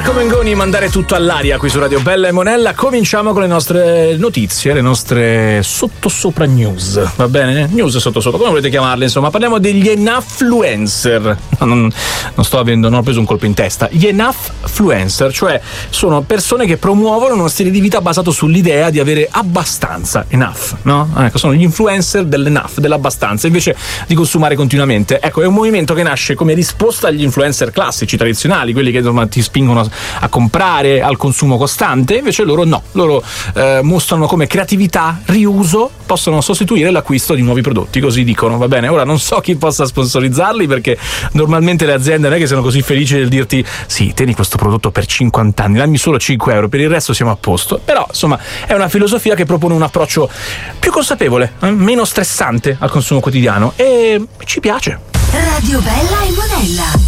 Marco Mengoni, mandare tutto all'aria qui su Radio Bella e Monella. Cominciamo con le nostre notizie, le nostre sottosopra news, va bene? News sottosopra, come volete chiamarle, insomma. Parliamo degli Enoughfluencer. Non ho preso un colpo in testa. Gli Enoughfluencer, cioè sono persone che promuovono uno stile di vita basato sull'idea di avere abbastanza, enough, no? Ecco, sono gli influencer dell'enough, dell'abbastanza, invece di consumare continuamente. Ecco, è un movimento che nasce come risposta agli influencer classici, tradizionali, quelli che insomma ti spingono a comprare, al consumo costante. Invece loro no, loro mostrano come creatività, riuso possono sostituire l'acquisto di nuovi prodotti, così dicono, va bene? Ora non so chi possa sponsorizzarli, perché normalmente le aziende non è che siano così felici nel dirti sì, tieni questo prodotto per 50 anni, dammi solo 5 euro, per il resto siamo a posto. Però insomma è una filosofia che propone un approccio più consapevole, meno stressante al consumo quotidiano, e ci piace. Radio Bella e Monella.